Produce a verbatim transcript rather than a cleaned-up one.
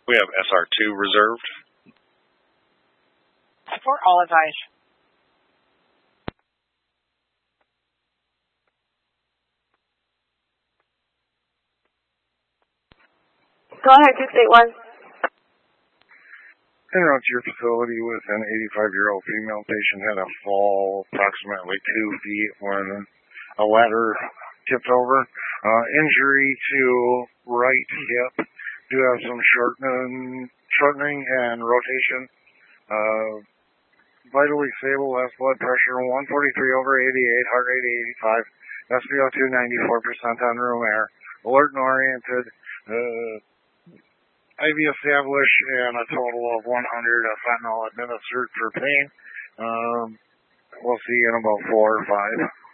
We have S R two reserved. For all advice. Go ahead, two state one. En route to your facility with an eighty-five-year-old female patient had a fall approximately two feet when a ladder tipped over. Uh, injury to right hip. Do have some shortening, shortening and rotation. Uh, vitally stable, left blood pressure one forty-three over eighty-eight, heart rate eighty-five, S p O two ninety-four percent on room air, alert and oriented. Uh, I V established and a total of one hundred of fentanyl administered for pain. Um, we'll see you in about four or five.